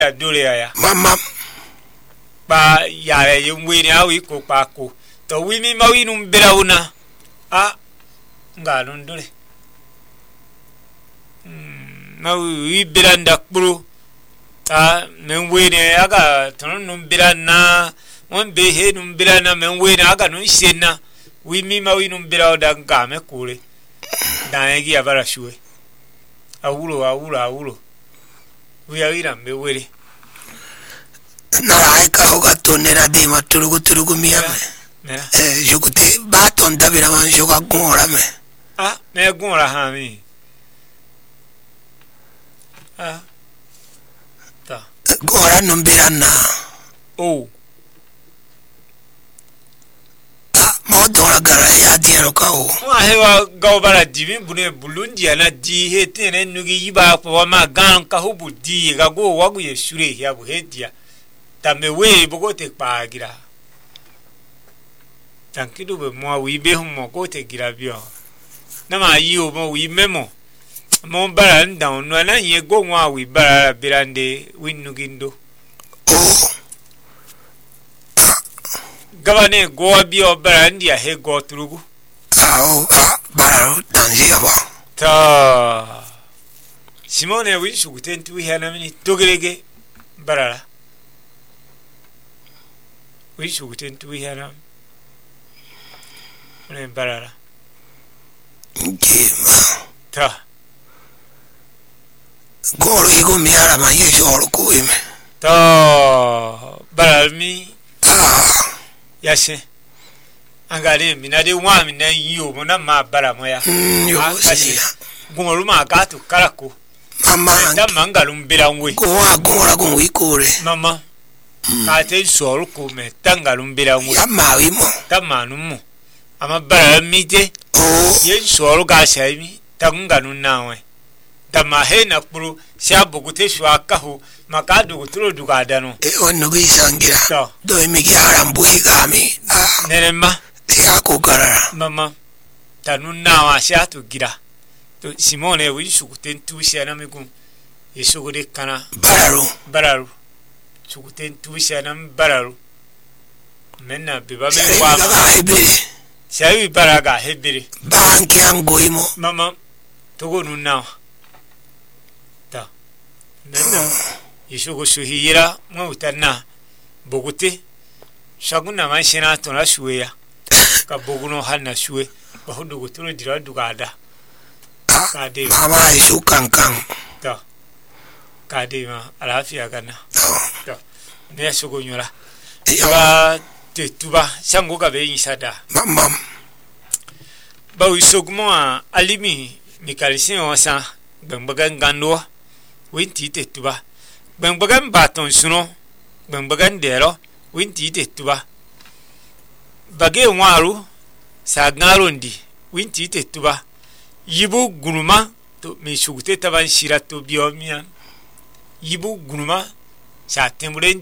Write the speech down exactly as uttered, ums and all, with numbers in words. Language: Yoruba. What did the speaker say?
dole ya mama ba ya yumwe ni awi ko pa ko to wi mi mawi num bela una a ngalon dole mm mawi bela ndakburu ta men we ne aga ton num bela na won be he num bela na men we ne aga nun shenna wi mi mawi num bela da ngame kule da yegi abara shuwe awulo awulo awulo wi awira me wele na ai ka oga tonera de maturugo turugo miame eh jokute ba ton dabira man joka gora me ah me gora ha mi ah ta gora non birana oh mo dora gara ya diero ka o wa hewa ga bara divi bune bulundi ana di hetene nugi yiba kwa ma gan ka hubu di ga go wagu ye shure ya bu hedia tame we bogote pagira tankidu be mo wi be mo gote gira bio na ma yi o mo wi memo mo bara ndan no na ye go nwa wi bara birande winugindo oh gabane go bio bara ndia he go turugu ah bara danji aba ta simone wi shugutentu hana mini togerege bara wi shugutentu hana ne bara ngema ta goro igo miara ma ye joro ko ime ta bara mi ah yashe angale minade wa mina yiyo mona ma bara moya mm yo si gumolu ma ka to karako mama ta mangalu mbira ngwe ko wa gora ko wikore mama ka te soro ko me tangalu mbira ngwe ya mawi mo ta manu mo ama bara mi je oh ye soro ga shaimi tanganu nawe ta ma he na puru sha bugute shwa kahu maka dugu turo duga dano e onno gi sangira to do mi gi arambu igami ah nerema ya ko gara mama tanuna wa sha to gira to simone wi shukuten tu shana migun yesugure kana bararu bararu shukuten tu shana bararu menna biba me wa shawi baraga hebiri banki angoimo mama togo nuna ta menna yeshugo shuhira mo utana bogute shaguna manshina to na shuya ka boguno hanna shuwe ba hudu guturo dira dugada kade mama isu kankan to kade ma alafiya kana to ne shugo nyura ba te tuba sango ka be insada mama ba wisogmo alimi mikalisin osa gbangbagan gando winti te tuba gbangbagan baton suno gbangbagan dero winti te tuba bage waru sa ngarondi winti te tuba yibu gunuma to me shugute taban shirato biomia yibu gunuma sa temure